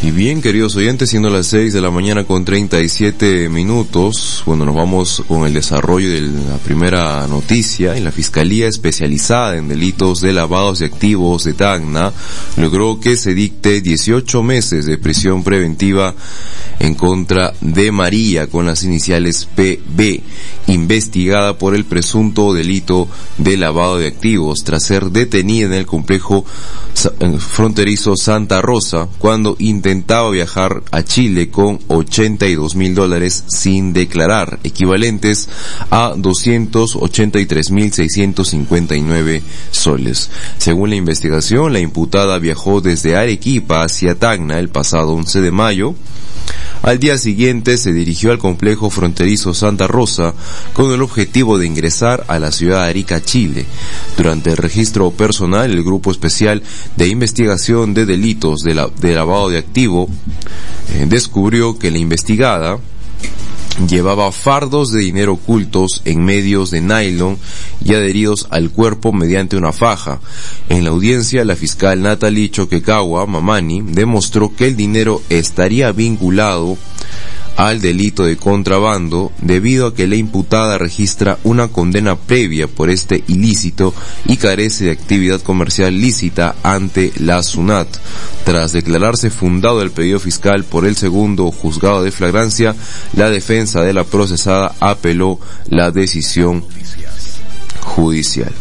Y bien, queridos oyentes, siendo las 6 de la mañana con 37 minutos, bueno, nos vamos con el desarrollo de la primera noticia. En la Fiscalía Especializada en Delitos de Lavados de Activos de Tacna logró que se dicte 18 meses de prisión preventiva en contra de María, con las iniciales PB, investigada por el presunto delito de lavado de activos, tras ser detenida en el complejo fronterizo Santa Rosa, cuando intentaba viajar a Chile con $82,000 sin declarar, equivalentes a 283,659 soles. Según la investigación, la imputada viajó desde Arequipa hacia Tacna el pasado 11 de mayo. Al día siguiente se dirigió al complejo fronterizo Santa Rosa con el objetivo de ingresar a la ciudad de Arica, Chile. Durante el registro personal, el Grupo Especial de Investigación de Delitos de Lavado de Activo descubrió que la investigada llevaba fardos de dinero ocultos en medios de nylon y adheridos al cuerpo mediante una faja. En la audiencia, la fiscal Natalie Choquequahua Mamani demostró que el dinero estaría vinculado al delito de contrabando debido a que la imputada registra una condena previa por este ilícito y carece de actividad comercial lícita ante la SUNAT. Tras declararse fundado el pedido fiscal por el segundo juzgado de flagrancia, la defensa de la procesada apeló la decisión judicial.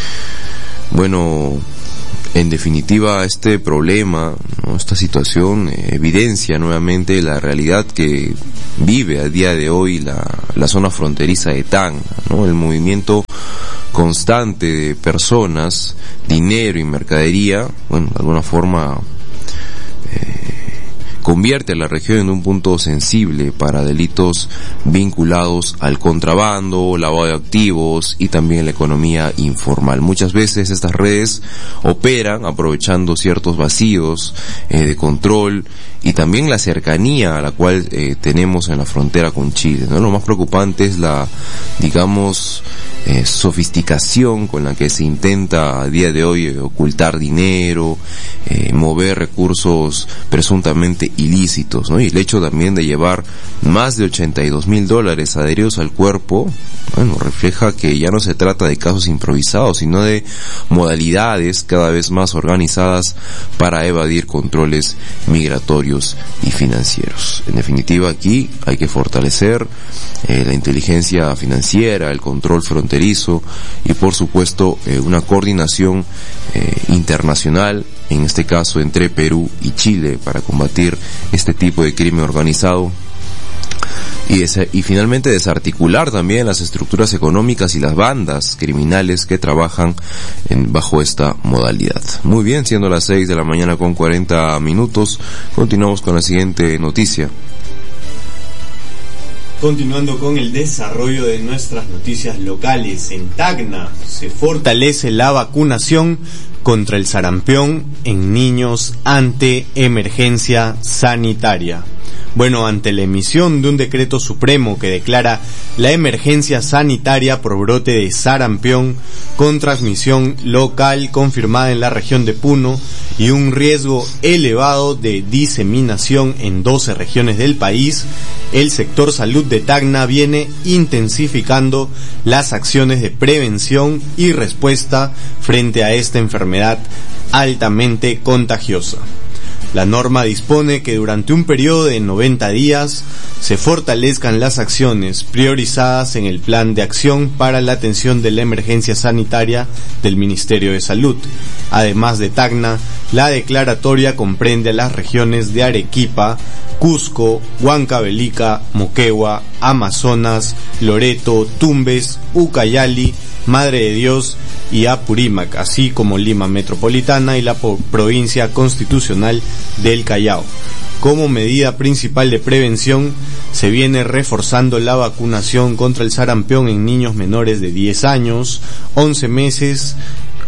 Bueno, en definitiva, este problema, ¿no?, esta situación evidencia nuevamente la realidad que vive a día de hoy la zona fronteriza de Tacna, ¿no? El movimiento constante de personas, dinero y mercadería, bueno, de alguna forma convierte a la región en un punto sensible para delitos vinculados al contrabando, lavado de activos y también la economía informal. Muchas veces estas redes operan aprovechando ciertos vacíos de control y también la cercanía a la cual tenemos en la frontera con Chile, ¿no? Lo más preocupante es la, digamos, sofisticación con la que se intenta a día de hoy ocultar dinero, mover recursos presuntamente ilícitos, ¿no? Y el hecho también de llevar más de $82,000 adheridos al cuerpo, bueno, refleja que ya no se trata de casos improvisados, sino de modalidades cada vez más organizadas para evadir controles migratorios y financieros. En definitiva, aquí hay que fortalecer la inteligencia financiera, el control fronterizo y, por supuesto, una coordinación internacional, en este caso entre Perú y Chile, para combatir este tipo de crimen organizado y finalmente desarticular también las estructuras económicas y las bandas criminales que trabajan bajo esta modalidad. Muy bien, siendo las 6 de la mañana con 40 minutos, continuamos con la siguiente noticia. Continuando con el desarrollo de nuestras noticias locales, en Tacna se fortalece la vacunación contra el sarampión en niños ante emergencia sanitaria. Bueno, ante la emisión de un decreto supremo que declara la emergencia sanitaria por brote de sarampión con transmisión local confirmada en la región de Puno y un riesgo elevado de diseminación en 12 regiones del país, el sector salud de Tacna viene intensificando las acciones de prevención y respuesta frente a esta enfermedad altamente contagiosa. La norma dispone que durante un periodo de 90 días se fortalezcan las acciones priorizadas en el Plan de Acción para la Atención de la Emergencia Sanitaria del Ministerio de Salud. Además de Tacna, la declaratoria comprende a las regiones de Arequipa, Cusco, Huancavelica, Moquegua, Amazonas, Loreto, Tumbes, Ucayali, Madre de Dios y Apurímac, así como Lima Metropolitana y la provincia constitucional del Callao. Como medida principal de prevención, se viene reforzando la vacunación contra el sarampión en niños menores de 10 años, 11 meses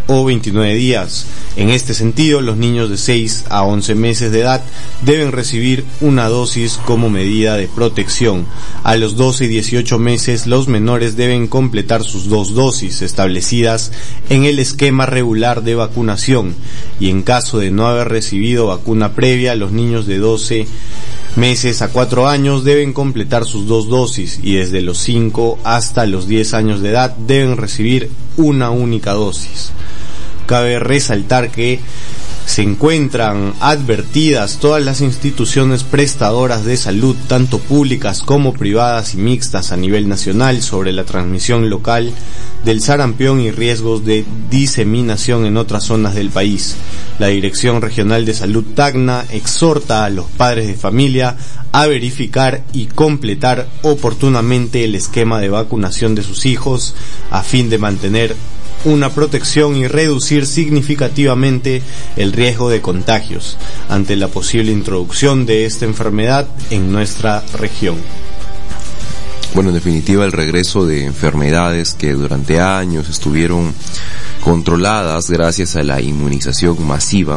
o 29 días. En este sentido, los niños de 6 a 11 meses de edad deben recibir una dosis como medida de protección. A los 12 y 18 meses, los menores deben completar sus 2 dosis establecidas en el esquema regular de vacunación, y en caso de no haber recibido vacuna previa, los niños de 12 meses a 4 años deben completar sus 2 dosis, y desde los 5 hasta los 10 años de edad deben recibir una única dosis. Cabe resaltar que se encuentran advertidas todas las instituciones prestadoras de salud, tanto públicas como privadas y mixtas a nivel nacional, sobre la transmisión local del sarampión y riesgos de diseminación en otras zonas del país. La Dirección Regional de Salud Tacna exhorta a los padres de familia a verificar y completar oportunamente el esquema de vacunación de sus hijos a fin de mantener una protección y reducir significativamente el riesgo de contagios ante la posible introducción de esta enfermedad en nuestra región. Bueno, en definitiva, el regreso de enfermedades que durante años estuvieron controladas gracias a la inmunización masiva,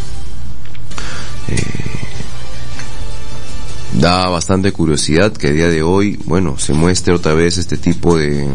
da bastante curiosidad que a día de hoy, bueno, se muestre otra vez este tipo de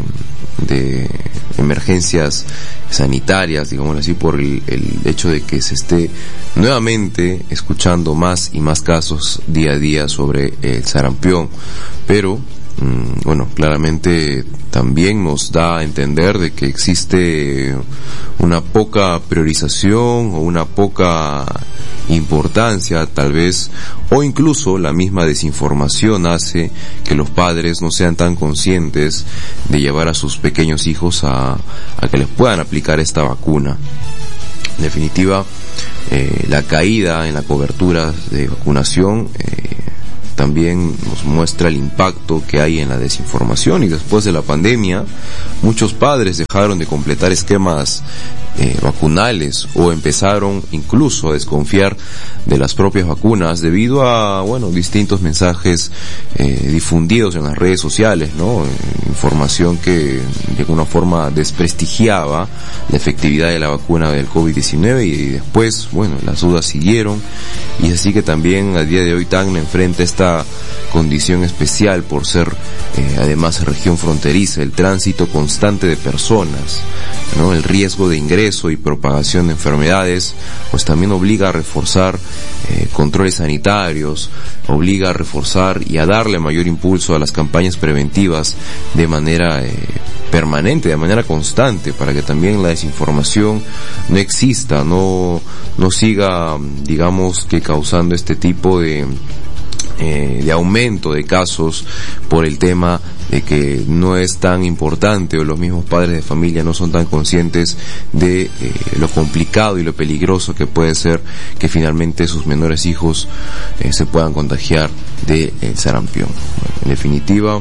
emergencias sanitarias, digámoslo así, por el hecho de que se esté nuevamente escuchando más y más casos día a día sobre el sarampión. Pero bueno, claramente también nos da a entender de que existe una poca priorización o una poca importancia, tal vez, o incluso la misma desinformación hace que los padres no sean tan conscientes de llevar a sus pequeños hijos a que les puedan aplicar esta vacuna. En definitiva, la caída en la cobertura de vacunación también nos muestra el impacto que hay en la desinformación, y después de la pandemia muchos padres dejaron de completar esquemas vacunales o empezaron incluso a desconfiar de las propias vacunas debido a, bueno, distintos mensajes difundidos en las redes sociales, ¿no? Información que de alguna forma desprestigiaba la efectividad de la vacuna del COVID-19, y después, bueno, las dudas siguieron, y es así que también a día de hoy Tacna enfrenta esta condición especial por ser además región fronteriza, el tránsito constante de personas, ¿no? El riesgo de ingreso y propagación de enfermedades pues también obliga a reforzar controles sanitarios, obliga a reforzar y a darle mayor impulso a las campañas preventivas de manera permanente, de manera constante, para que también la desinformación no exista, no siga, digamos, que causando este tipo de aumento de casos por el tema de que no es tan importante, o los mismos padres de familia no son tan conscientes de lo complicado y lo peligroso que puede ser que finalmente sus menores hijos se puedan contagiar de sarampión. Bueno, en definitiva,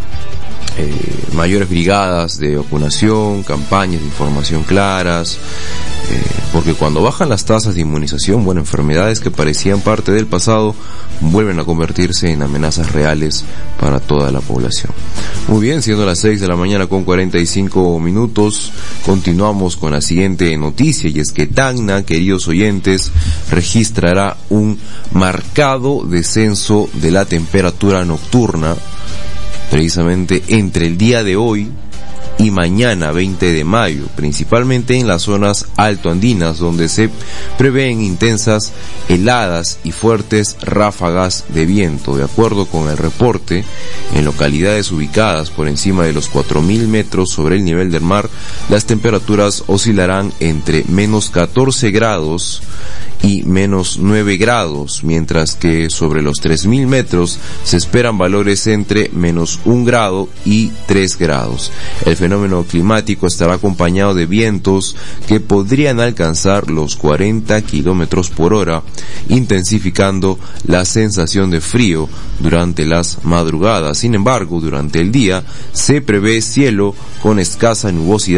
mayores brigadas de vacunación, campañas de información claras, porque cuando bajan las tasas de inmunización, bueno, enfermedades que parecían parte del pasado vuelven a convertirse en amenazas reales para toda la población. Muy bien, siendo las 6 de la mañana con 45 minutos, continuamos con la siguiente noticia, y es que Tacna, queridos oyentes, registrará un marcado descenso de la temperatura nocturna precisamente entre el día de hoy y mañana 20 de mayo, principalmente en las zonas altoandinas, donde se prevén intensas heladas y fuertes ráfagas de viento. De acuerdo con el reporte, en localidades ubicadas por encima de los 4.000 metros sobre el nivel del mar, las temperaturas oscilarán entre menos 14 grados y menos 9 grados, mientras que sobre los 3.000 metros se esperan valores entre menos 1 grado y 3 grados. El fenómeno climático estará acompañado de vientos que podrían alcanzar los 40 kilómetros por hora, intensificando la sensación de frío durante las madrugadas. Sin embargo, durante el día se prevé cielo con escasa nubosidad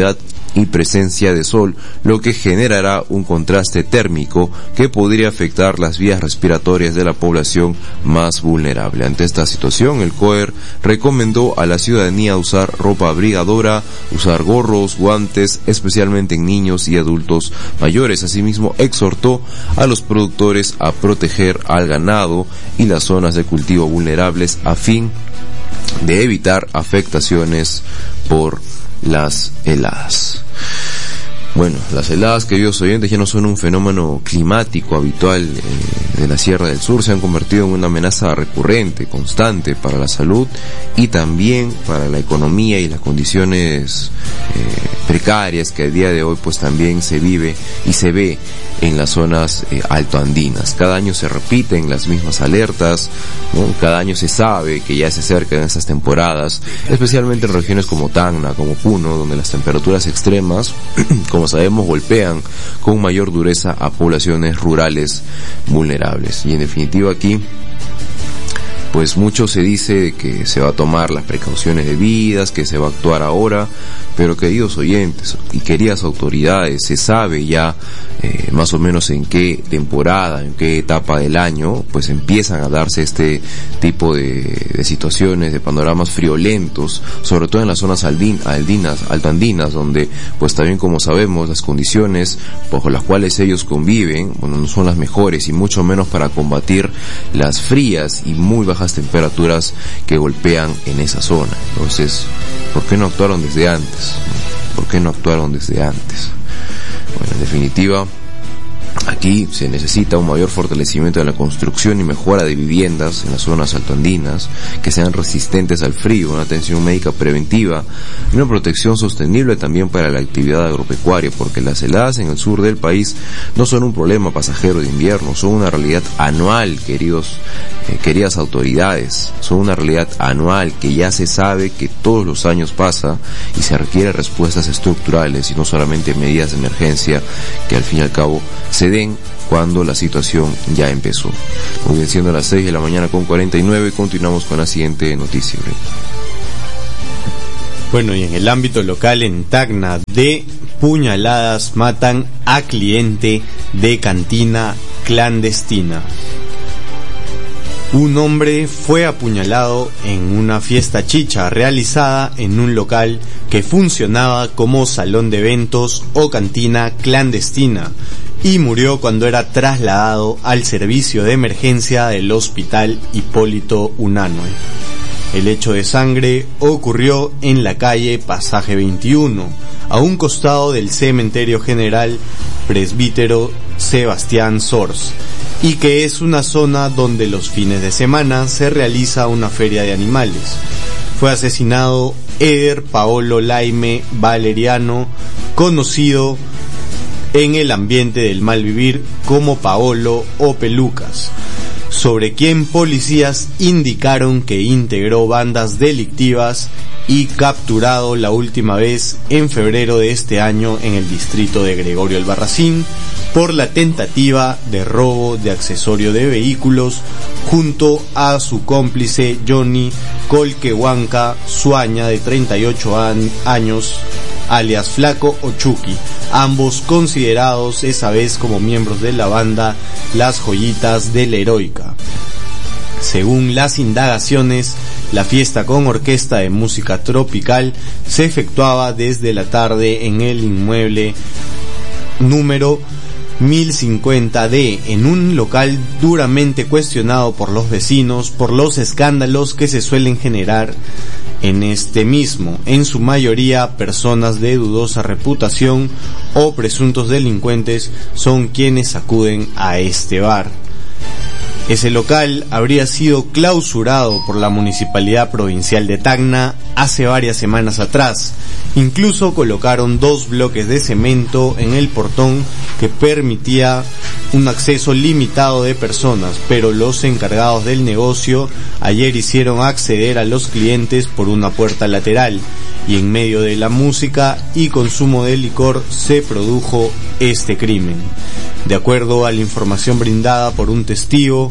y presencia de sol, lo que generará un contraste térmico que podría afectar las vías respiratorias de la población más vulnerable. Ante esta situación, el COER recomendó a la ciudadanía usar ropa abrigadora, usar gorros, guantes, especialmente en niños y adultos mayores. Asimismo, exhortó a los productores a proteger al ganado y las zonas de cultivo vulnerables a fin de evitar afectaciones por las heladas. Bueno, las heladas, queridos oyentes, ya no son un fenómeno climático habitual de la Sierra del Sur, se han convertido en una amenaza recurrente, constante para la salud y también para la economía y las condiciones precarias que a día de hoy pues también se vive y se ve en las zonas altoandinas. Cada año se repiten las mismas alertas, ¿no? Cada año se sabe que ya se acercan esas temporadas, especialmente en regiones como Tacna, como Puno, donde las temperaturas extremas, como sabemos, golpean con mayor dureza a poblaciones rurales vulnerables. Y en definitiva aquí, pues mucho se dice que se va a tomar las precauciones debidas, que se va a actuar ahora, pero queridos oyentes y queridas autoridades, se sabe ya más o menos en qué temporada, en qué etapa del año, pues empiezan a darse este tipo de situaciones, de panoramas friolentos, sobre todo en las zonas altoandinas, donde pues también, como sabemos, las condiciones bajo las cuales ellos conviven, bueno, no son las mejores y mucho menos para combatir las frías y muy bajas temperaturas que golpean en esa zona. Entonces, ¿por qué no actuaron desde antes? ¿Por qué no actuaron desde antes? Bueno, en definitiva, aquí se necesita un mayor fortalecimiento de la construcción y mejora de viviendas en las zonas altoandinas que sean resistentes al frío, una atención médica preventiva y una protección sostenible también para la actividad agropecuaria, porque las heladas en el sur del país no son un problema pasajero de invierno, son una realidad anual, queridas autoridades, son una realidad anual que ya se sabe que todos los años pasa y se requieren respuestas estructurales y no solamente medidas de emergencia que al fin y al cabo se den cuando la situación ya empezó. Muy bien, siendo las 6 de la mañana con 49, continuamos con la siguiente noticia. Bueno, y en el ámbito local, en Tacna, de puñaladas matan a cliente de cantina clandestina. Un hombre fue apuñalado en una fiesta chicha realizada en un local que funcionaba como salón de eventos o cantina clandestina y murió cuando era trasladado al servicio de emergencia del Hospital Hipólito Unanue. El hecho de sangre ocurrió en la calle Pasaje 21, a un costado del Cementerio General Presbítero Sebastián Sors, y que es una zona donde los fines de semana se realiza una feria de animales. Fue asesinado Eder Paolo Laime Valeriano, conocido en el ambiente del mal vivir como Paolo o Pelucas, sobre quien policías indicaron que integró bandas delictivas y capturado la última vez en febrero de este año en el distrito de Gregorio Albarracín por la tentativa de robo de accesorio de vehículos junto a su cómplice Johnny Colquehuanca Suaña, de 38 años, alias Flaco o Chucky, ambos considerados esa vez como miembros de la banda Las Joyitas de la Heroica. Según las indagaciones, la fiesta con orquesta de música tropical se efectuaba desde la tarde en el inmueble número 1050D, en un local duramente cuestionado por los vecinos por los escándalos que se suelen generar en este mismo, en su mayoría personas de dudosa reputación o presuntos delincuentes son quienes acuden a este bar. Ese local habría sido clausurado por la Municipalidad Provincial de Tacna hace varias semanas atrás. Incluso colocaron 2 bloques de cemento en el portón que permitía un acceso limitado de personas, pero los encargados del negocio ayer hicieron acceder a los clientes por una puerta lateral, y en medio de la música y consumo de licor se produjo este crimen. De acuerdo a la información brindada por un testigo,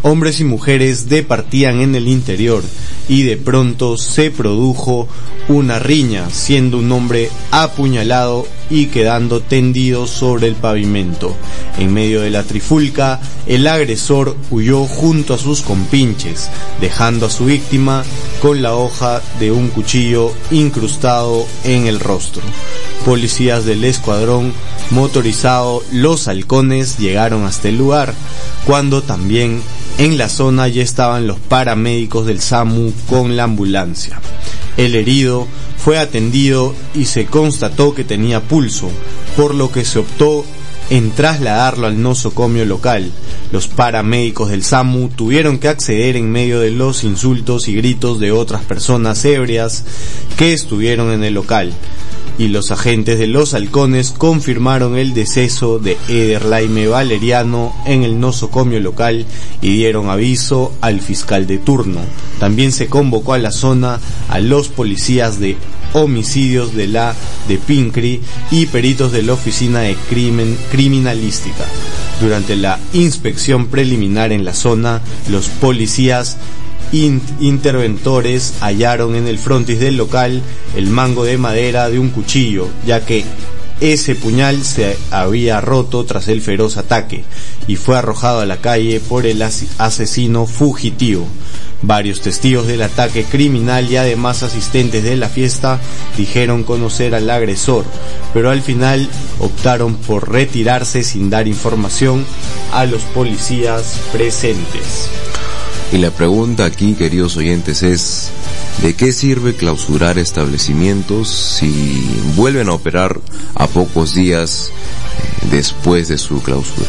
hombres y mujeres departían en el interior y de pronto se produjo una riña, siendo un hombre apuñalado y quedando tendido sobre el pavimento. En medio de la trifulca, el agresor huyó junto a sus compinches, dejando a su víctima con la hoja de un cuchillo incrustado en el rostro. Policías del escuadrón motorizado Los Halcones llegaron hasta el lugar, cuando también en la zona ya estaban los paramédicos del SAMU con la ambulancia. El herido fue atendido y se constató que tenía pulso, por lo que se optó en trasladarlo al nosocomio local. Los paramédicos del SAMU tuvieron que acceder en medio de los insultos y gritos de otras personas ebrias que estuvieron en el local, y los agentes de Los Halcones confirmaron el deceso de Eder Laime Valeriano en el nosocomio local y dieron aviso al fiscal de turno. También se convocó a la zona a los policías de homicidios de Pincri y peritos de la Oficina de Criminalística. Durante la inspección preliminar en la zona, los policías interventores hallaron en el frontis del local el mango de madera de un cuchillo, ya que ese puñal se había roto tras el feroz ataque y fue arrojado a la calle por el asesino fugitivo. Varios testigos del ataque criminal y además asistentes de la fiesta dijeron conocer al agresor, pero al final optaron por retirarse sin dar información a los policías presentes. Y la pregunta aquí, queridos oyentes, es: ¿de qué sirve clausurar establecimientos si vuelven a operar a pocos días después de su clausura?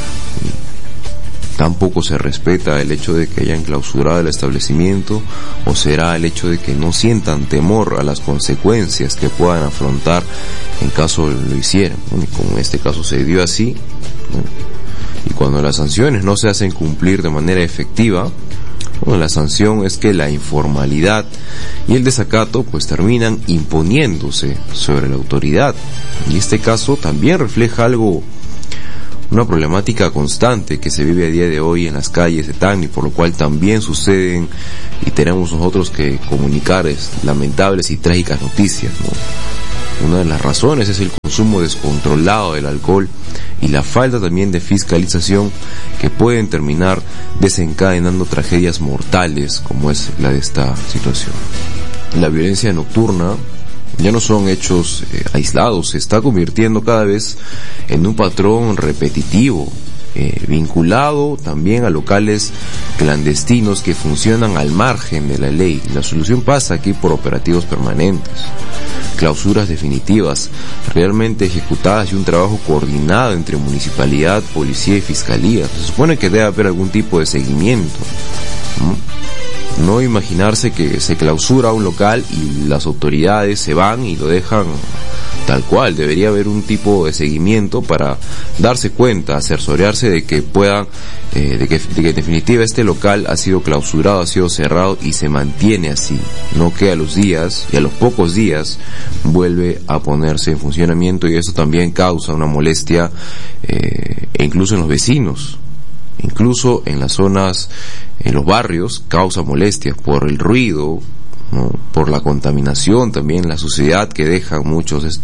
Tampoco se respeta el hecho de que hayan clausurado el establecimiento, o será el hecho de que no sientan temor a las consecuencias que puedan afrontar en caso lo hicieran. Y como en este caso se dio así, y cuando las sanciones no se hacen cumplir de manera efectiva, la sanción es que la informalidad y el desacato pues terminan imponiéndose sobre la autoridad. Y este caso también refleja una problemática constante que se vive a día de hoy en las calles de Tacna, y por lo cual también suceden y tenemos nosotros que comunicar lamentables y trágicas noticias, ¿no? Una de las razones es el consumo descontrolado del alcohol y la falta también de fiscalización, que pueden terminar desencadenando tragedias mortales como es la de esta situación. La violencia nocturna ya no son hechos aislados, se está convirtiendo cada vez en un patrón repetitivo, vinculado también a locales clandestinos que funcionan al margen de la ley. La solución pasa aquí por operativos permanentes, clausuras definitivas, realmente ejecutadas, y un trabajo coordinado entre municipalidad, policía y fiscalía. Se supone que debe haber algún tipo de seguimiento, no imaginarse que se clausura un local y las autoridades se van y lo dejan tal cual. Debería haber un tipo de seguimiento para darse cuenta, asesorarse de que puedan, de que en definitiva este local ha sido clausurado, ha sido cerrado y se mantiene así, no que a los días y a los pocos días vuelve a ponerse en funcionamiento, y eso también causa una molestia, e incluso en los vecinos. Incluso en las zonas, en los barrios, causa molestias por el ruido, ¿no? Por la contaminación, también la suciedad que dejan muchos de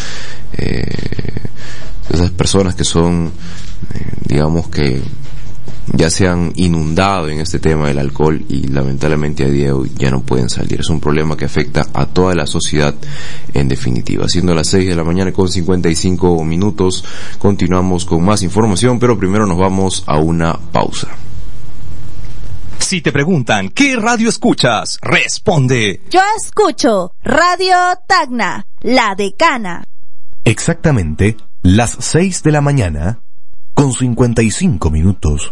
esas personas que son, digamos que ya se han inundado en este tema del alcohol y lamentablemente a día de hoy ya no pueden salir. Es un problema que afecta a toda la sociedad en definitiva. Siendo las 6 de la mañana con 55 minutos, continuamos con más información, pero primero nos vamos a una pausa. Si te preguntan ¿qué radio escuchas?, responde: yo escucho Radio Tacna, La Decana. Exactamente las 6 de la mañana con 55 minutos.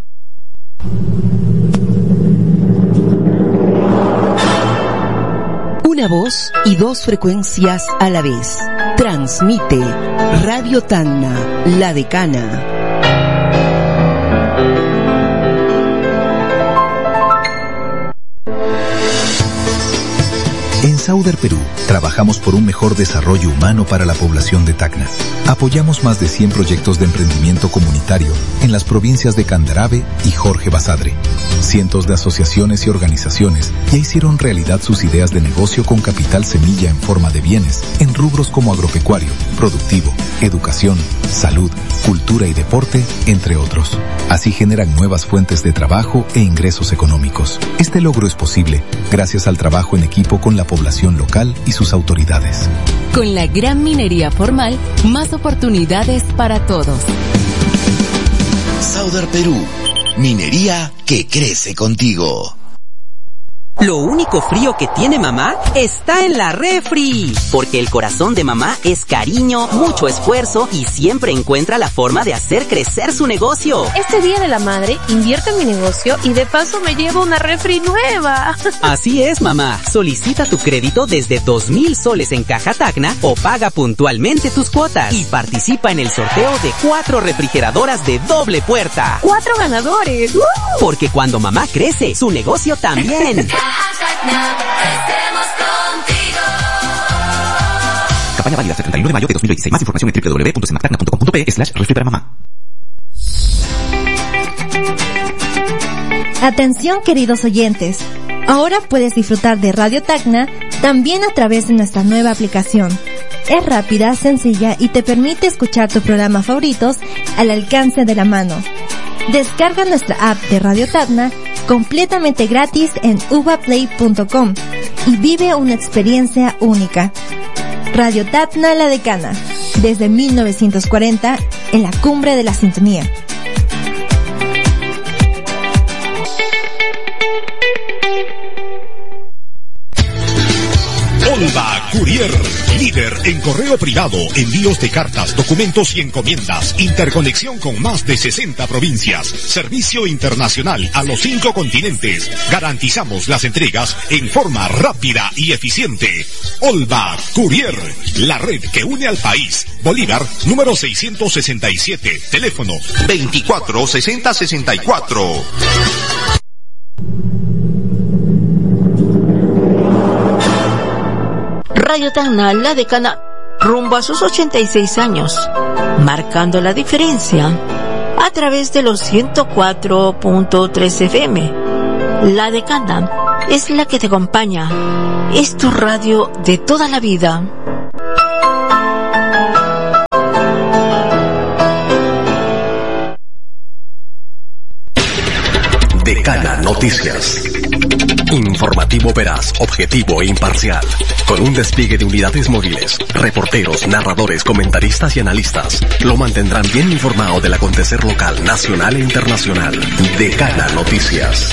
Una voz y dos frecuencias a la vez. Transmite Radio Tacna, La Decana. En Sauder Perú, trabajamos por un mejor desarrollo humano para la población de Tacna. Apoyamos más de 100 proyectos de emprendimiento comunitario en las provincias de Candarave y Jorge Basadre. Cientos de asociaciones y organizaciones ya hicieron realidad sus ideas de negocio con capital semilla en forma de bienes en rubros como agropecuario, productivo, educación, salud, cultura y deporte, entre otros. Así generan nuevas fuentes de trabajo e ingresos económicos. Este logro es posible gracias al trabajo en equipo con la población local y sus autoridades. Con la gran minería formal, más oportunidades para todos. Sauder Perú, minería que crece contigo. Lo único frío que tiene mamá está en la refri, porque el corazón de mamá es cariño, mucho esfuerzo y siempre encuentra la forma de hacer crecer su negocio. Este Día de la Madre, invierto en mi negocio y de paso me llevo una refri nueva. Así es, mamá. Solicita tu crédito desde 2,000 soles en Caja Tacna o paga puntualmente tus cuotas y participa en el sorteo de 4 refrigeradoras de doble puerta. 4 ganadores. Porque cuando mamá crece, su negocio también. Campaña válida hasta el 31 de mayo de 2016. Más información en www.semactacna.com.pe/refri-para-mamá. Atención, queridos oyentes. Ahora puedes disfrutar de Radio Tacna también a través de nuestra nueva aplicación. Es rápida, sencilla y te permite escuchar tus programas favoritos al alcance de la mano. Descarga nuestra app de Radio Tacna completamente gratis en uvaplay.com y vive una experiencia única. Radio Tacna La Decana, desde 1940 en la cumbre de la sintonía. Olva Courier, líder en correo privado, envíos de cartas, documentos y encomiendas, interconexión con más de 60 provincias, servicio internacional a los 5 continentes. Garantizamos las entregas en forma rápida y eficiente. Olva Courier, la red que une al país. Bolívar, número 667, teléfono 24 60 64. Radio Tacna La Decana, rumbo a sus 86 años, marcando la diferencia a través de los 104.3 FM. La Decana es la que te acompaña, es tu radio de toda la vida. Decana Noticias. Informativo veraz, objetivo e imparcial. Con un despliegue de unidades móviles, reporteros, narradores, comentaristas y analistas. Lo mantendrán bien informado del acontecer local, nacional e internacional. Decana Noticias.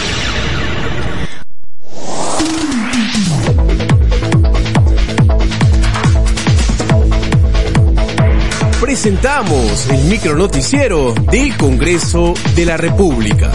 Presentamos el micronoticiero del Congreso de la República.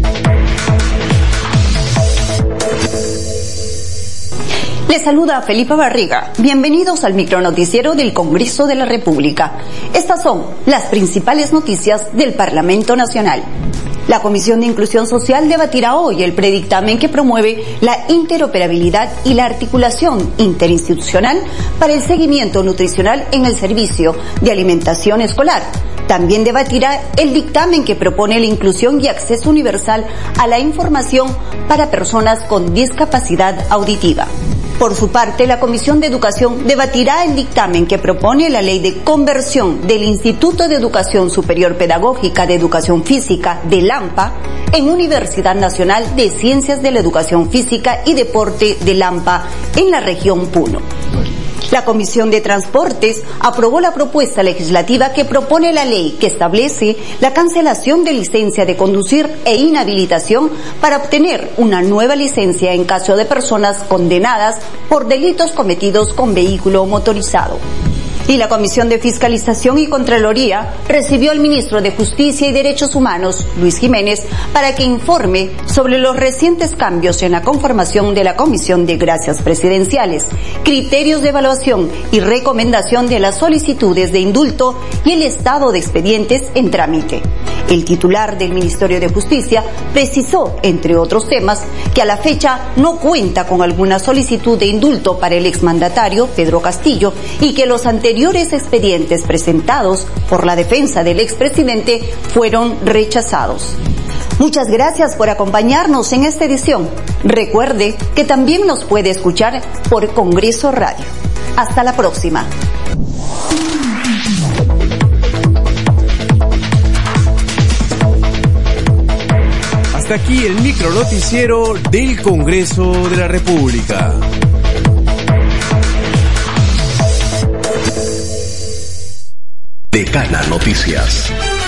Les saluda Felipa Barriga. Bienvenidos al micronoticiero del Congreso de la República. Estas son las principales noticias del Parlamento Nacional. La Comisión de Inclusión Social debatirá hoy el predictamen que promueve la interoperabilidad y la articulación interinstitucional para el seguimiento nutricional en el servicio de alimentación escolar. También debatirá el dictamen que propone la inclusión y acceso universal a la información para personas con discapacidad auditiva. Por su parte, la Comisión de Educación debatirá el dictamen que propone la ley de conversión del Instituto de Educación Superior Pedagógica de Educación Física del AMPA en Universidad Nacional de Ciencias de la Educación Física y Deporte del AMPA en la región Puno. La Comisión de Transportes aprobó la propuesta legislativa que propone la ley que establece la cancelación de licencia de conducir e inhabilitación para obtener una nueva licencia en caso de personas condenadas por delitos cometidos con vehículo motorizado. Y la Comisión de Fiscalización y Contraloría recibió al ministro de Justicia y Derechos Humanos, Luis Jiménez, para que informe sobre los recientes cambios en la conformación de la Comisión de Gracias Presidenciales, criterios de evaluación y recomendación de las solicitudes de indulto y el estado de expedientes en trámite. El titular del Ministerio de Justicia precisó, entre otros temas, que a la fecha no cuenta con alguna solicitud de indulto para el exmandatario Pedro Castillo y que los anteriores expedientes presentados por la defensa del expresidente fueron rechazados. Muchas gracias por acompañarnos en esta edición. Recuerde que también nos puede escuchar por Congreso Radio. Hasta la próxima. Hasta aquí el micronoticiero del Congreso de la República. Decana Noticias.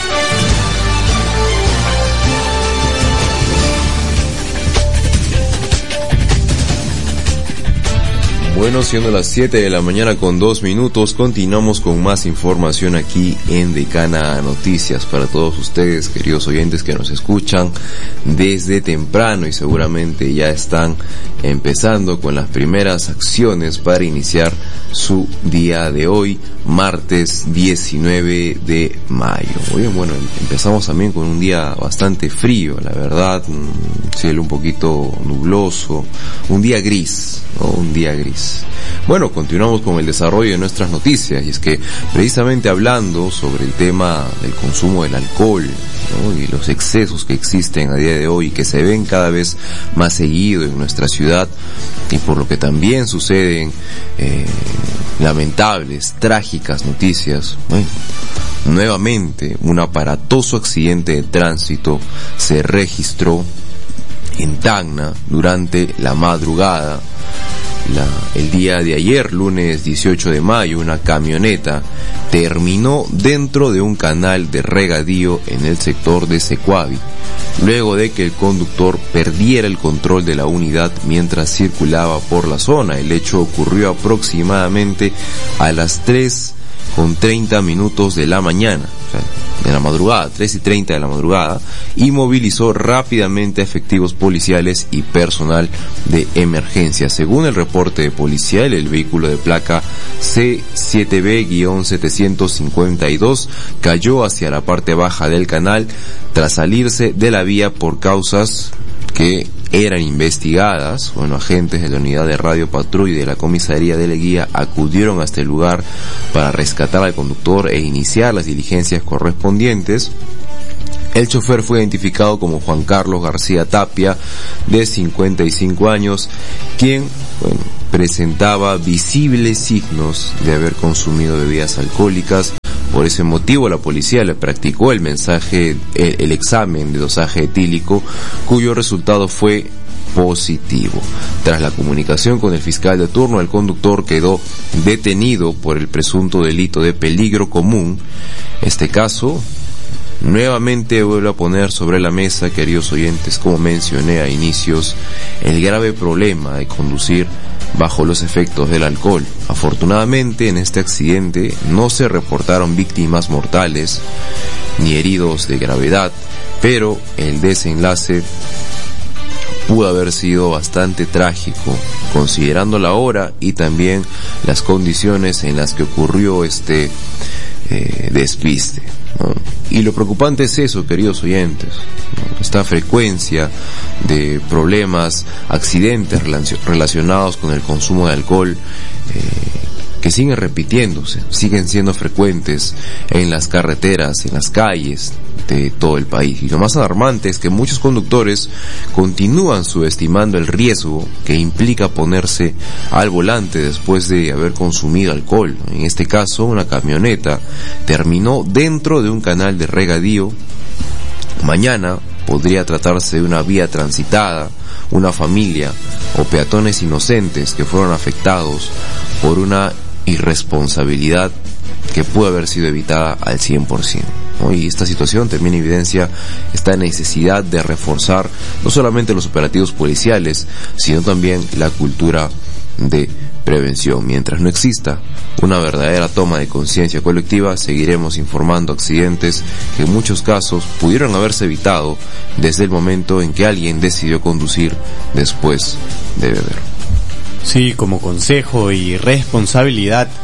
Bueno, siendo las 7 de la mañana con 2 minutos, continuamos con más información aquí en Decana Noticias para todos ustedes, queridos oyentes que nos escuchan desde temprano y seguramente ya están empezando con las primeras acciones para iniciar su día de hoy, martes 19 de mayo. Hoy, bueno, empezamos también con un día bastante frío, la verdad, un cielo un poquito nubloso, un día gris, ¿no? Un día gris. Bueno, continuamos con el desarrollo de nuestras noticias y es que precisamente hablando sobre el tema del consumo del alcohol, ¿no? Y los excesos que existen a día de hoy y que se ven cada vez más seguido en nuestra ciudad y por lo que también suceden lamentables, trágicas noticias. Bueno, nuevamente un aparatoso accidente de tránsito se registró en Tacna durante la madrugada. El día de ayer, lunes 18 de mayo, una camioneta terminó dentro de un canal de regadío en el sector de Secuavi, luego de que el conductor perdiera el control de la unidad mientras circulaba por la zona. El hecho ocurrió aproximadamente a las 3:30 de la mañana, o sea, de la madrugada, 3:30 de la madrugada, y movilizó rápidamente efectivos policiales y personal de emergencia. Según el reporte policial, el vehículo de placa C7B-752 cayó hacia la parte baja del canal tras salirse de la vía por causas que eran investigadas. Bueno, agentes de la unidad de radio patrulla y de la comisaría de Leguía acudieron hasta el lugar para rescatar al conductor e iniciar las diligencias correspondientes. El chofer fue identificado como Juan Carlos García Tapia, de 55 años, quien, bueno, presentaba visibles signos de haber consumido bebidas alcohólicas. Por ese motivo, la policía le practicó el examen de dosaje etílico, cuyo resultado fue positivo. Tras la comunicación con el fiscal de turno, el conductor quedó detenido por el presunto delito de peligro común. Este caso nuevamente vuelve a poner sobre la mesa, queridos oyentes, como mencioné a inicios, el grave problema de conducir bajo los efectos del alcohol. Afortunadamente, en este accidente no se reportaron víctimas mortales ni heridos de gravedad, pero el desenlace pudo haber sido bastante trágico, considerando la hora y también las condiciones en las que ocurrió este despiste, ¿no? Y lo preocupante es eso, queridos oyentes, ¿no? Esta frecuencia de problemas, accidentes relacionados con el consumo de alcohol, que siguen repitiéndose, siguen siendo frecuentes en las carreteras, en las calles de todo el país. Y lo más alarmante es que muchos conductores continúan subestimando el riesgo que implica ponerse al volante después de haber consumido alcohol. En este caso, una camioneta terminó dentro de un canal de regadío. Mañana podría tratarse de una vía transitada, una familia o peatones inocentes que fueron afectados por una irresponsabilidad que pudo haber sido evitada al 100%. ¿no? Y esta situación también evidencia esta necesidad de reforzar no solamente los operativos policiales, sino también la cultura de prevención. Mientras no exista una verdadera toma de conciencia colectiva, seguiremos informando accidentes que en muchos casos pudieron haberse evitado desde el momento en que alguien decidió conducir después de beber. Sí, como consejo y responsabilidad,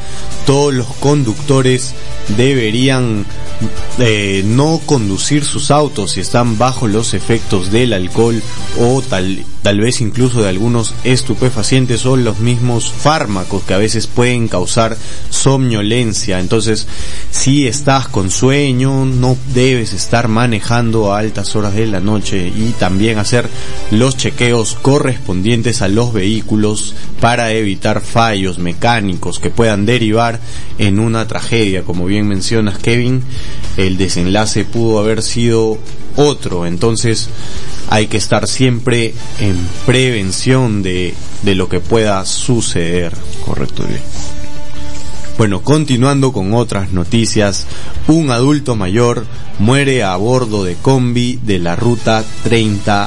todos los conductores deberían no conducir sus autos si están bajo los efectos del alcohol o tal vez incluso de algunos estupefacientes o los mismos fármacos que a veces pueden causar somnolencia. Entonces, si estás con sueño, no debes estar manejando a altas horas de la noche, y también hacer los chequeos correspondientes a los vehículos para evitar fallos mecánicos que puedan derivar en una tragedia. Como bien mencionas, Kevin, el desenlace pudo haber sido otro. Entonces hay que estar siempre en prevención de lo que pueda suceder. Correcto, bien. Bueno, continuando con otras noticias, un adulto mayor muere a bordo de combi de la ruta 30A.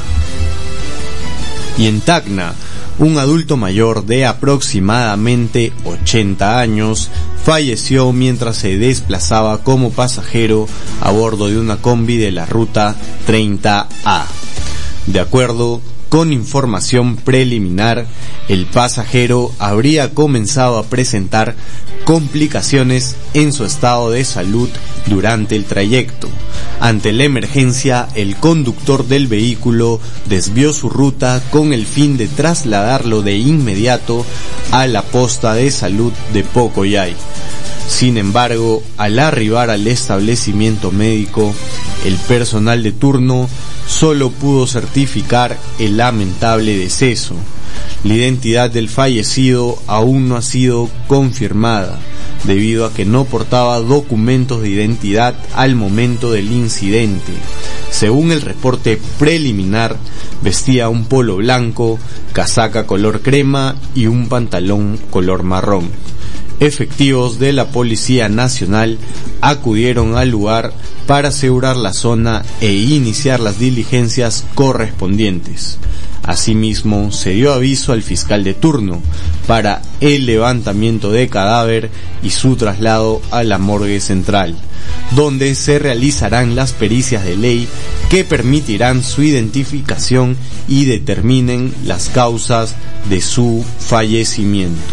Y en Tacna, un adulto mayor de aproximadamente 80 años falleció mientras se desplazaba como pasajero a bordo de una combi de la ruta 30A. De acuerdo con información preliminar, el pasajero habría comenzado a presentar complicaciones en su estado de salud durante el trayecto. Ante la emergencia, el conductor del vehículo desvió su ruta con el fin de trasladarlo de inmediato a la posta de salud de Pocoyay. Sin embargo, al arribar al establecimiento médico, el personal de turno solo pudo certificar el lamentable deceso. La identidad del fallecido aún no ha sido confirmada, debido a que no portaba documentos de identidad al momento del incidente. Según el reporte preliminar, vestía un polo blanco, casaca color crema y un pantalón color marrón. Efectivos de la Policía Nacional acudieron al lugar para asegurar la zona e iniciar las diligencias correspondientes. Asimismo, se dio aviso al fiscal de turno para el levantamiento de cadáver y su traslado a la morgue central, donde se realizarán las pericias de ley que permitirán su identificación y determinen las causas de su fallecimiento.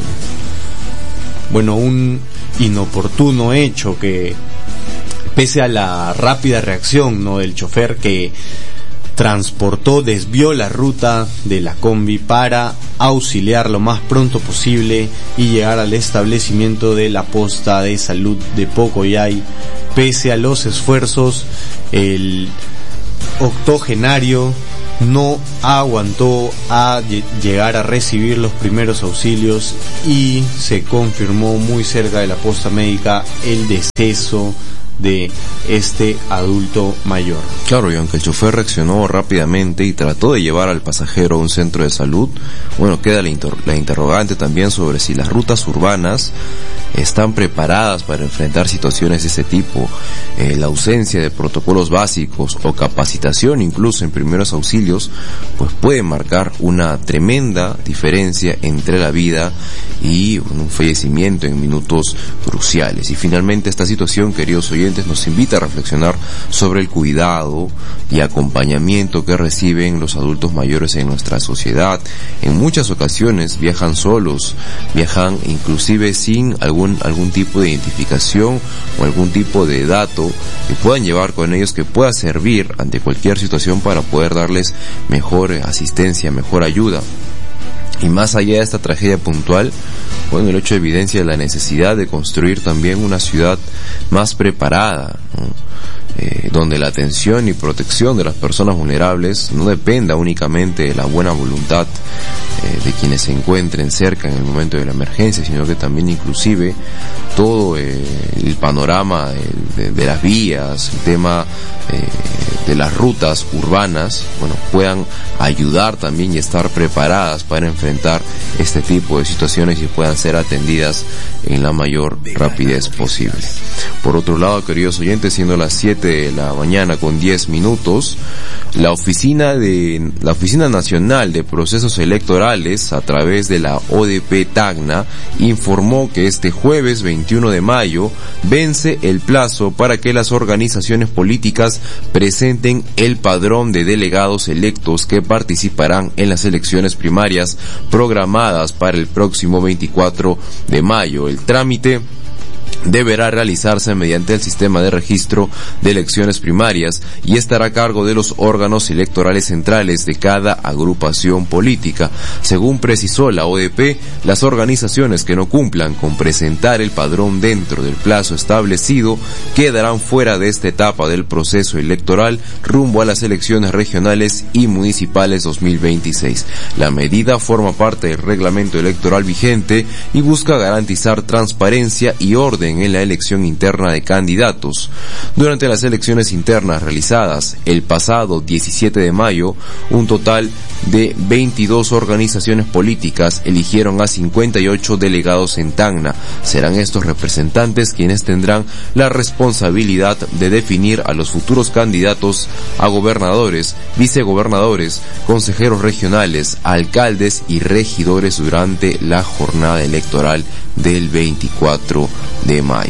Bueno, un inoportuno hecho que, pese a la rápida reacción, ¿no?, del chofer que desvió la ruta de la combi para auxiliar lo más pronto posible y llegar al establecimiento de la posta de salud de Pocoyay. Pese a los esfuerzos, el octogenario no aguantó a llegar a recibir los primeros auxilios y se confirmó muy cerca de la posta médica el deceso de este adulto mayor. Claro, y aunque el chofer reaccionó rápidamente y trató de llevar al pasajero a un centro de salud, bueno, queda la interrogante también sobre si las rutas urbanas están preparadas para enfrentar situaciones de este tipo. La ausencia de protocolos básicos o capacitación incluso en primeros auxilios pues puede marcar una tremenda diferencia entre la vida y un fallecimiento en minutos cruciales. Y finalmente esta situación, queridos oyentes, nos invita a reflexionar sobre el cuidado y acompañamiento que reciben los adultos mayores en nuestra sociedad. En muchas ocasiones viajan solos, viajan inclusive sin algún tipo de identificación o algún tipo de dato que puedan llevar con ellos, que pueda servir ante cualquier situación para poder darles mejor asistencia, mejor ayuda. Y más allá de esta tragedia puntual, bueno, el hecho evidencia la necesidad de construir también una ciudad más preparada, ¿no? Donde la atención y protección de las personas vulnerables no dependa únicamente de la buena voluntad de quienes se encuentren cerca en el momento de la emergencia, sino que también inclusive todo el panorama de las vías, el tema de las rutas urbanas, bueno, puedan ayudar también y estar preparadas para enfrentar este tipo de situaciones y puedan ser atendidas en la mayor rapidez posible. Por otro lado, queridos oyentes, siendo las 7 de la mañana con 10 minutos, la Oficina Nacional de Procesos Electorales, a través de la ODP Tacna, informó que este jueves 21 de mayo vence el plazo para que las organizaciones políticas presenten presenten el padrón de delegados electos que participarán en las elecciones primarias programadas para el próximo 24 de mayo. El trámite deberá realizarse mediante el sistema de registro de elecciones primarias y estará a cargo de los órganos electorales centrales de cada agrupación política. Según precisó la ODP, las organizaciones que no cumplan con presentar el padrón dentro del plazo establecido quedarán fuera de esta etapa del proceso electoral rumbo a las elecciones regionales y municipales 2026. La medida forma parte del reglamento electoral vigente y busca garantizar transparencia y orden en la elección interna de candidatos. Durante las elecciones internas realizadas el pasado 17 de mayo, un total de 22 organizaciones políticas eligieron a 58 delegados en Tacna. Serán estos representantes quienes tendrán la responsabilidad de definir a los futuros candidatos a gobernadores, vicegobernadores, consejeros regionales, alcaldes y regidores durante la jornada electoral del 24 de mayo.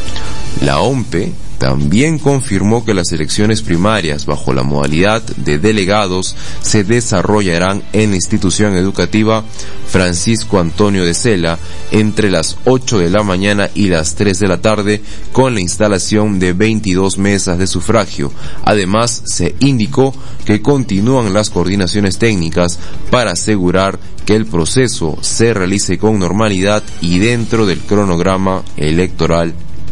La OMPE también confirmó que las elecciones primarias bajo la modalidad de delegados se desarrollarán en la institución educativa Francisco Antonio de Sela entre las 8 de la mañana y las 3 de la tarde con la instalación de 22 mesas de sufragio. Además, se indicó que continúan las coordinaciones técnicas para asegurar que el proceso se realice con normalidad y dentro del cronograma electoral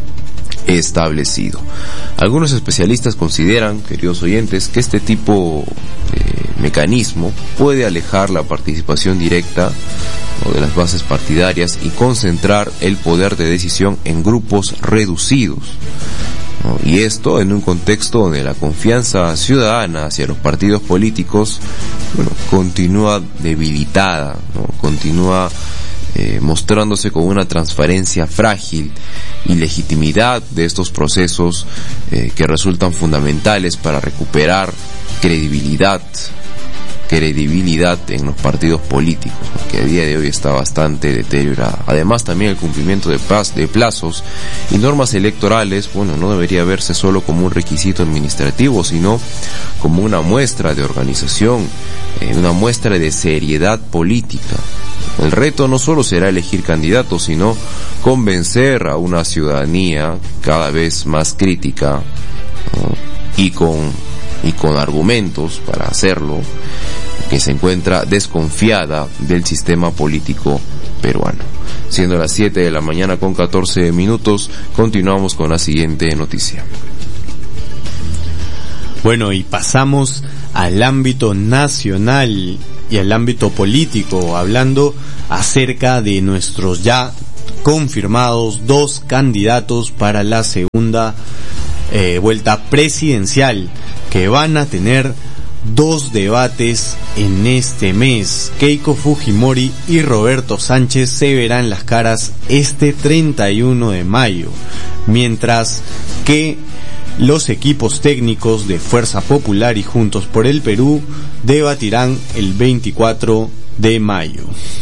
establecido. Algunos especialistas consideran, queridos oyentes, que este tipo de mecanismo puede alejar la participación directa de las bases partidarias y concentrar el poder de decisión en grupos reducidos, ¿no? Y esto en un contexto donde la confianza ciudadana hacia los partidos políticos, continúa debilitada, ¿no? Continúa mostrándose con una transparencia frágil y legitimidad de estos procesos que resultan fundamentales para recuperar credibilidad en los partidos políticos, que a día de hoy está bastante deteriorada. Además, también el cumplimiento de plazos y normas electorales, no debería verse solo como un requisito administrativo, sino como una muestra de organización, una muestra de seriedad política. El reto no solo será elegir candidatos, sino convencer a una ciudadanía cada vez más crítica, ¿no? y con argumentos para hacerlo, que se encuentra desconfiada del sistema político peruano. Siendo las 7 de la mañana con 14 minutos, continuamos con la siguiente noticia. Bueno, y pasamos al ámbito nacional y al ámbito político, hablando acerca de nuestros ya confirmados 2 candidatos para la segunda vuelta presidencial, que van a tener 2 debates en este mes. Keiko Fujimori y Roberto Sánchez se verán las caras este 31 de mayo, mientras que los equipos técnicos de Fuerza Popular y Juntos por el Perú debatirán el 24 de mayo.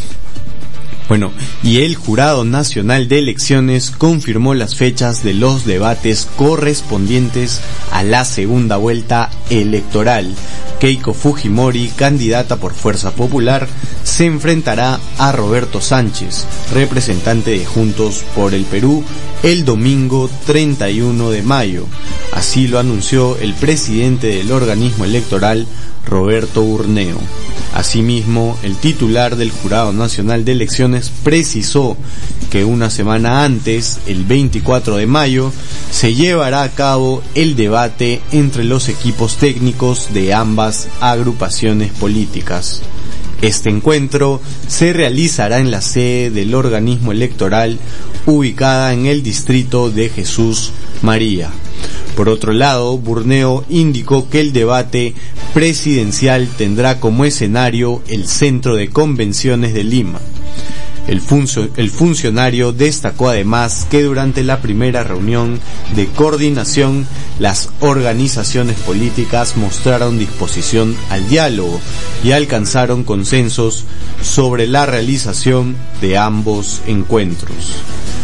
Y el Jurado Nacional de Elecciones confirmó las fechas de los debates correspondientes a la segunda vuelta electoral. Keiko Fujimori, candidata por Fuerza Popular, se enfrentará a Roberto Sánchez, representante de Juntos por el Perú, el domingo 31 de mayo. Así lo anunció el presidente del organismo electoral, Roberto Burneo. Asimismo, el titular del Jurado Nacional de Elecciones precisó que una semana antes, el 24 de mayo, se llevará a cabo el debate entre los equipos técnicos de ambas agrupaciones políticas. Este encuentro se realizará en la sede del organismo electoral, ubicada en el distrito de Jesús María. Por otro lado, Burneo indicó que el debate presidencial tendrá como escenario el Centro de Convenciones de Lima. El funcionario destacó además que durante la primera reunión de coordinación, las organizaciones políticas mostraron disposición al diálogo y alcanzaron consensos sobre la realización de ambos encuentros.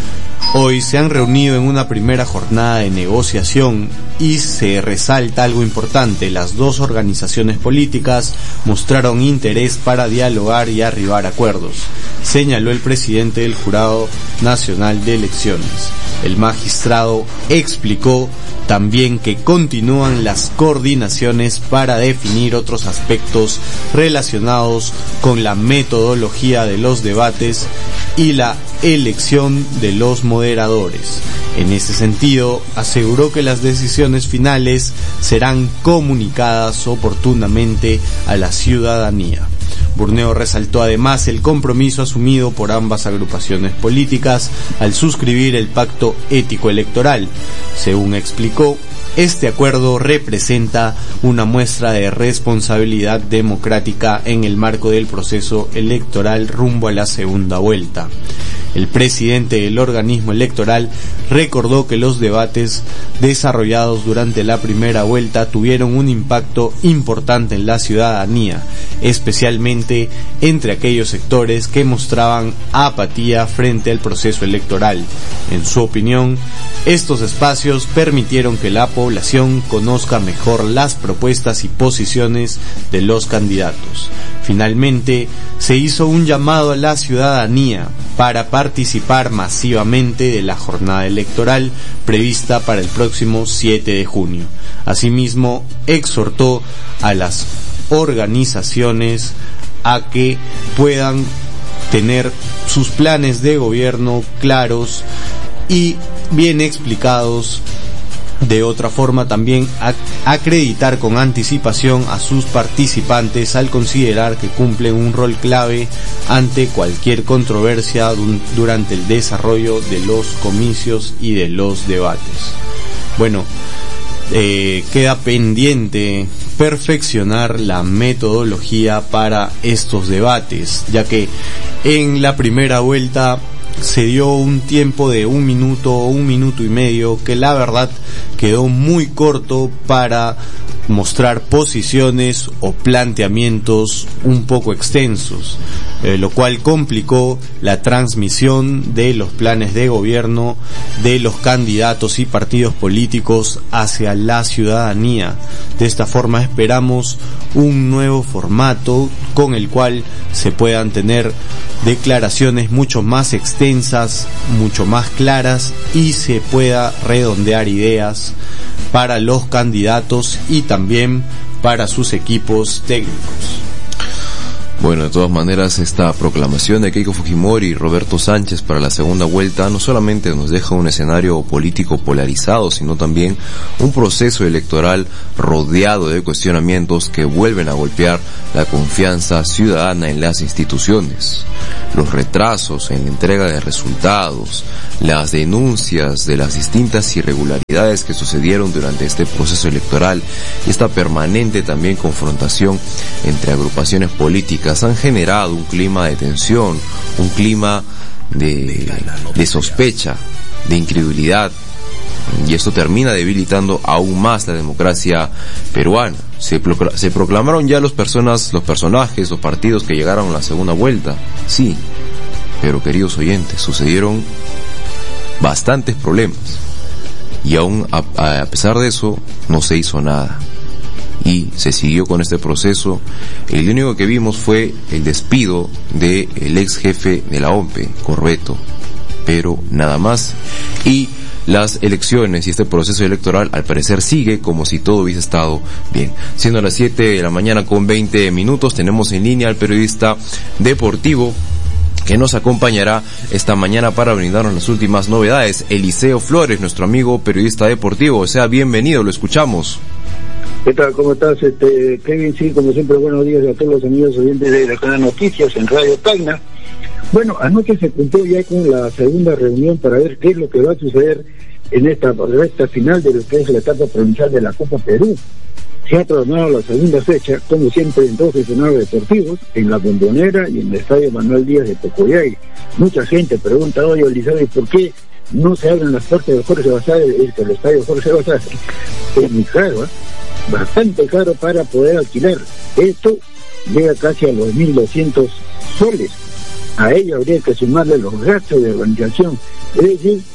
hoy se han reunido en una primera jornada de negociación y se resalta algo importante: las dos organizaciones políticas mostraron interés para dialogar y arribar a acuerdos, señaló el presidente del Jurado Nacional de Elecciones. El magistrado explicó también que continúan las coordinaciones para definir otros aspectos relacionados con la metodología de los debates y la elección de los moderadores. En ese sentido, aseguró que las decisiones finales serán comunicadas oportunamente a la ciudadanía. Burneo resaltó además el compromiso asumido por ambas agrupaciones políticas al suscribir el pacto ético electoral. Según explicó, este acuerdo representa una muestra de responsabilidad democrática en el marco del proceso electoral rumbo a la segunda vuelta. El presidente del organismo electoral recordó que los debates desarrollados durante la primera vuelta tuvieron un impacto importante en la ciudadanía, especialmente entre aquellos sectores que mostraban apatía frente al proceso electoral. En su opinión, estos espacios permitieron que la población conozca mejor las propuestas y posiciones de los candidatos. Finalmente, se hizo un llamado a la ciudadanía para participar masivamente de la jornada electoral prevista para el próximo 7 de junio. Asimismo, exhortó a las organizaciones a que puedan tener sus planes de gobierno claros y bien explicados. De otra forma, también acreditar con anticipación a sus participantes al considerar que cumplen un rol clave ante cualquier controversia durante el desarrollo de los comicios y de los debates. Bueno, queda pendiente perfeccionar la metodología para estos debates, ya que en la primera vuelta se dio un tiempo de 1 minuto o 1 minuto y medio que la verdad quedó muy corto para mostrar posiciones o planteamientos un poco extensos, lo cual complicó la transmisión de los planes de gobierno de los candidatos y partidos políticos hacia la ciudadanía. De esta forma esperamos un nuevo formato con el cual se puedan tener declaraciones mucho más extensas, mucho más claras, y se pueda redondear ideas para los candidatos y también para sus equipos técnicos. Bueno, de todas maneras, esta proclamación de Keiko Fujimori y Roberto Sánchez para la segunda vuelta no solamente nos deja un escenario político polarizado, sino también un proceso electoral rodeado de cuestionamientos que vuelven a golpear la confianza ciudadana en las instituciones. Los retrasos en la entrega de resultados, las denuncias de las distintas irregularidades que sucedieron durante este proceso electoral y esta permanente también confrontación entre agrupaciones políticas han generado un clima de tensión, un clima de sospecha, de incredulidad, y esto termina debilitando aún más la democracia peruana. Se proclamaron ya los personajes, los partidos que llegaron a la segunda vuelta, sí, pero queridos oyentes, sucedieron bastantes problemas y aún a pesar de eso no se hizo nada y se siguió con este proceso. El único que vimos fue el despido del ex jefe de la OMPE, Corbeto, pero nada más. Y las elecciones y este proceso electoral al parecer sigue como si todo hubiese estado bien. Siendo las 7 de la mañana con 20 minutos, tenemos en línea al periodista deportivo que nos acompañará esta mañana para brindarnos las últimas novedades, Eliseo Flores, nuestro amigo periodista deportivo. O sea, bienvenido, lo escuchamos. ¿Qué tal? ¿Cómo estás, Kevin? Sí, como siempre, buenos días a todos los amigos oyentes de la cadena Noticias en Radio Tacna. Bueno, anoche se cumplió ya con la segunda reunión para ver qué es lo que va a suceder en esta recta final de lo que es la etapa provincial de la Copa Perú. Se ha programado la segunda fecha, como siempre, en dos escenarios deportivos, en la Bombonera y en el Estadio Manuel Díaz de Tocoyay. Mucha gente pregunta, oye, Elizabeth, ¿por qué no se abren las puertas de Jorge Basadre, el estadio Jorge Basadre? Es muy caro, bastante caro para poder alquilar. Esto llega casi a los 1.200 soles. A ello habría que sumarle los gastos de organización. Es decir,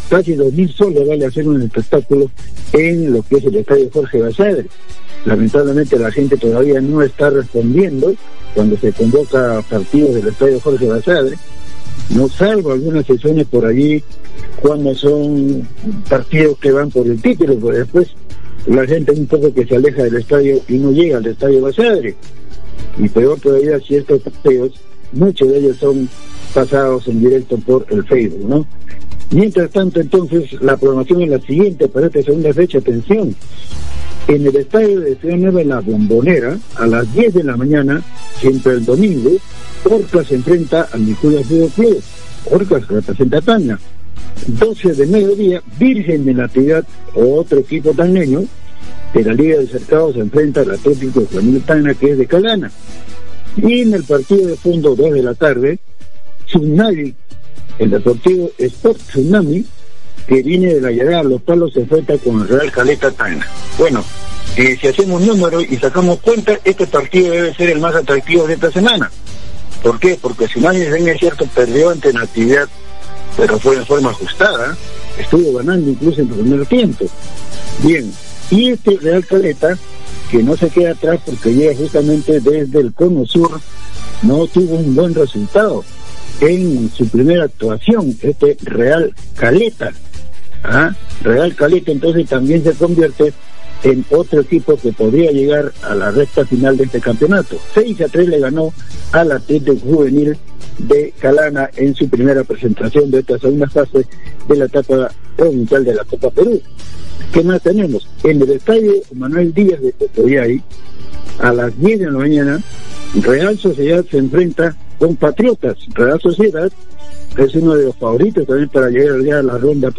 casi 2.000 soles vale hacer un espectáculo en lo que es el estadio Jorge Basadre. Lamentablemente la gente todavía no está respondiendo cuando se convoca partidos del estadio Jorge Basadre, no salvo algunas sesiones por allí cuando son partidos que van por el título, pero después la gente un poco que se aleja del estadio y no llega al estadio Basadre. Y peor todavía si estos partidos, muchos de ellos son pasados en directo por el Facebook, ¿no? Mientras tanto, entonces, la programación es la siguiente para esta segunda fecha. Atención, en el estadio de Ciudad Nueva, en la Bombonera, a las 10 de la mañana, siempre el domingo, Orcas se enfrenta al Nicoya Fútbol Club. Orcas representa a Tacna. 12 de mediodía, Virgen de Natividad, otro equipo tacneño, de la Liga de Cercados, se enfrenta al Atlético Juvenil Tacna, que es de Calana. Y en el partido de fondo, 2 de la tarde, Tsunami, el Deportivo Sport Tsunami, que viene de la llegada a Los Palos, se enfrenta con el Real Caleta Tacna. Bueno, si hacemos números y sacamos cuenta, este partido debe ser el más atractivo de esta semana. ¿Por qué? Porque Tsunami, es cierto, perdió ante Natividad, pero fue de forma ajustada, estuvo ganando incluso en el primer tiempo. Bien, y este Real Caleta, que no se queda atrás porque llega justamente desde el Cono Sur, no tuvo un buen resultado en su primera actuación, este Real Caleta. Real Caleta entonces también se convierte en otro equipo que podría llegar a la recta final de este campeonato. 6-3 le ganó al Atlético Juvenil de Calana en su primera presentación de esta segunda fase de la etapa provincial de la Copa Perú. ¿Qué más tenemos? En el estadio Manuel Díaz de Cotoyay, a las 10 de la mañana, Real Sociedad se enfrenta con Patriotas. Real Sociedad es uno de los favoritos también para llegar ya a la ronda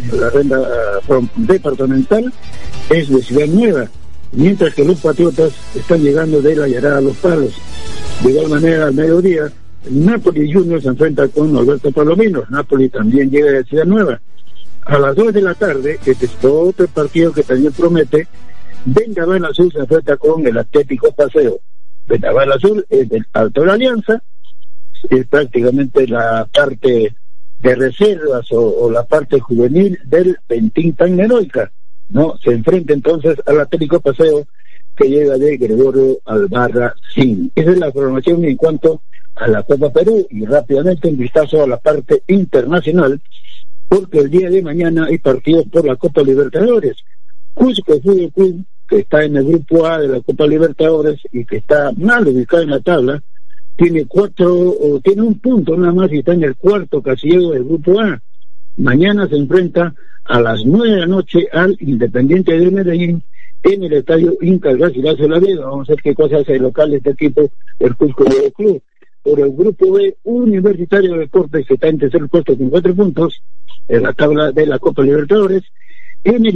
departamental, es de Ciudad Nueva, mientras que los Patriotas están llegando de la llegada a Los Palos. De igual manera, al mediodía, Napoli Junior se enfrenta con Alberto Palomino. Napoli también llega de Ciudad Nueva. A las 2 de la tarde, este es otro partido que también promete, Vendaval Azul se enfrenta con el Atlético Paseo. Vendaval Azul es del Alto de la Alianza, es prácticamente la parte de reservas o la parte juvenil del Pentín Tacneroica, ¿no? Se enfrenta entonces al Atlético Paseo, que llega de Gregorio Albarracín. Esa es la programación en cuanto a la Copa Perú, y rápidamente un vistazo a la parte internacional, porque el día de mañana hay partidos por la Copa Libertadores. Cusco Fútbol Club, que está en el grupo A de la Copa Libertadores y que está mal ubicado en la tabla, tiene un punto nada más y está en el cuarto casillero del grupo A. Mañana se enfrenta a las 9 de la noche al Independiente de Medellín en el estadio Inca Garcilaso de la Vega. Vamos a ver qué cosa hace el local de este equipo, el Cusco Fútbol Club. Por el grupo B, Universitario de Deportes, que está en tercer puesto con 4 puntos en la tabla de la Copa Libertadores. En el